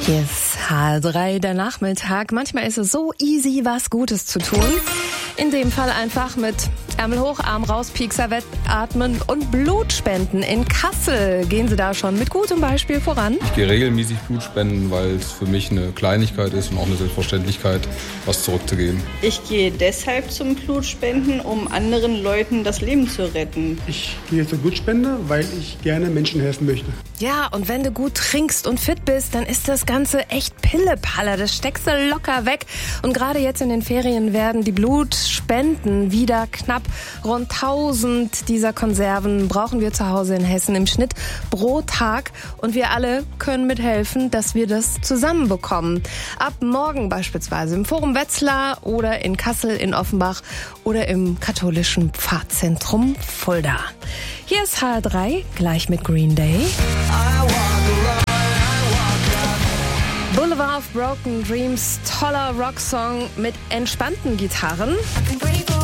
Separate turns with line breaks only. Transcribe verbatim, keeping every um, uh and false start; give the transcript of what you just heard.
Hier ist H drei, der Nachmittag. Manchmal ist es so easy, was Gutes zu tun. In dem Fall einfach mit Ärmel hoch, Arm raus, Piekser wegatmen und Blut spenden. In Kassel gehen Sie da schon mit gutem Beispiel voran?
Ich gehe regelmäßig Blut spenden, weil es für mich eine Kleinigkeit ist und auch eine Selbstverständlichkeit, was zurückzugeben.
Ich gehe deshalb zum Blutspenden, um anderen Leuten das Leben zu retten.
Ich gehe zur Blutspende, weil ich gerne Menschen helfen möchte.
Ja, und wenn du gut trinkst und fit bist, dann ist das Ganze echt Pillepalle. Das steckst du locker weg. Und gerade jetzt in den Ferien werden die Blutspenden wieder knapp. Rund tausend dieser Konserven brauchen wir zu Hause in Hessen im Schnitt pro Tag. Und wir alle können mithelfen, dass wir das zusammenbekommen. Ab morgen beispielsweise im Forum Wetzlar oder in Kassel, in Offenbach oder im katholischen Pfarrzentrum Fulda. Hier ist H drei, gleich mit Green Day. Boulevard of Broken Dreams, toller Rocksong mit entspannten Gitarren.